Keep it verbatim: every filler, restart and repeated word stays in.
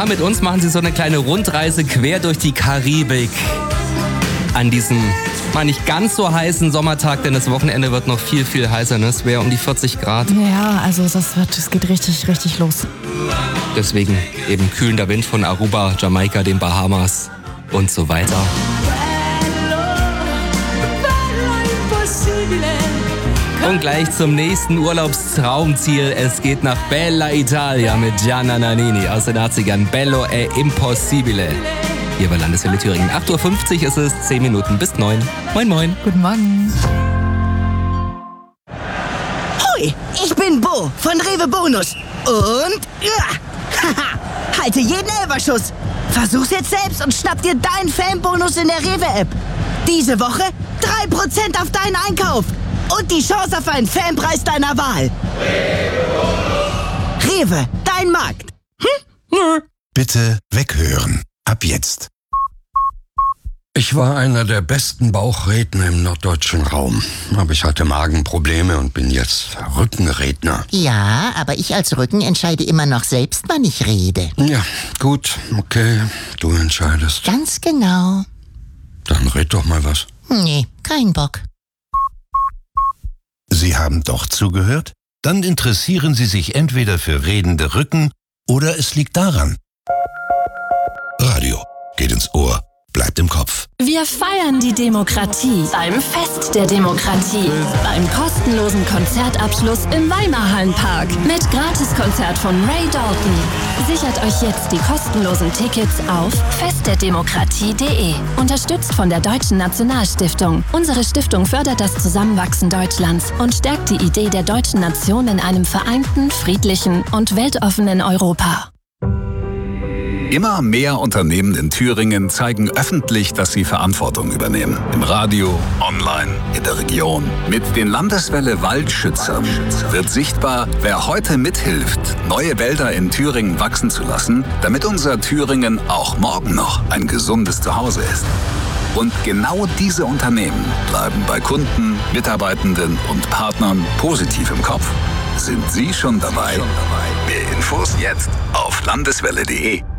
Ja, mit uns machen sie so eine kleine Rundreise quer durch die Karibik. An diesem mal nicht ganz so heißen Sommertag, denn das Wochenende wird noch viel, viel heißer. Ne? Es wäre um die vierzig Grad. Ja, also das wird, es geht richtig, richtig los. Deswegen eben kühlender Wind von Aruba, Jamaika, den Bahamas und so weiter. Und gleich zum nächsten Urlaubstraumziel. Es geht nach Bella Italia mit Gianna Nannini aus den achtzigern. Bello è impossibile. Hier bei Landeswelle Thüringen. acht Uhr fünfzig ist es, zehn Minuten bis neun. Moin, moin. Guten Morgen. Hoi, ich bin Bo von Rewe Bonus. Und... Ja, haha, halte jeden Elferschuss. Versuch's jetzt selbst und schnapp dir deinen Fanbonus in der Rewe-App. Diese Woche drei Prozent auf deinen Einkauf. Und die Chance auf einen Fanpreis deiner Wahl. Rewe, dein Markt. Hm? Nö. Bitte weghören. Ab jetzt. Ich war einer der besten Bauchredner im norddeutschen Raum. Aber ich hatte Magenprobleme und bin jetzt Rückenredner. Ja, aber ich als Rücken entscheide immer noch selbst, wann ich rede. Ja, gut, okay, du entscheidest. Ganz genau. Dann red doch mal was. Nee, kein Bock. Sie haben doch zugehört? Dann interessieren Sie sich entweder für redende Rücken oder es liegt daran. Radio geht ins Ohr, bleibt im Kopf. Wir feiern die Demokratie beim Fest der Demokratie. Beim kostenlosen Konzertabschluss im Weimarhallenpark mit Gratiskonzert von Ray Dalton. Sichert euch jetzt die kostenlosen Tickets auf fest der demokratie punkt de. Unterstützt von der Deutschen Nationalstiftung. Unsere Stiftung fördert das Zusammenwachsen Deutschlands und stärkt die Idee der deutschen Nation in einem vereinten, friedlichen und weltoffenen Europa. Immer mehr Unternehmen in Thüringen zeigen öffentlich, dass sie Verantwortung übernehmen. Im Radio, online, in der Region. Mit den Landeswelle Waldschützern wird sichtbar, wer heute mithilft, neue Wälder in Thüringen wachsen zu lassen, damit unser Thüringen auch morgen noch ein gesundes Zuhause ist. Und genau diese Unternehmen bleiben bei Kunden, Mitarbeitenden und Partnern positiv im Kopf. Sind Sie schon dabei? Mehr Infos jetzt auf landeswelle punkt de.